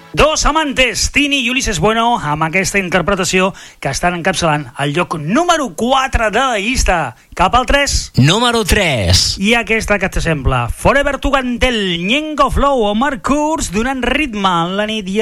Dos amantes, Tini i Ulises Bueno, amb aquesta interpretació que estan encapçalant el lloc número 4 de la llista. Cap al 3. Número 3. I aquesta que t'assembla, Forever to Gantel, Ñengo Flow o Marc Kurz donant ritme en la nit i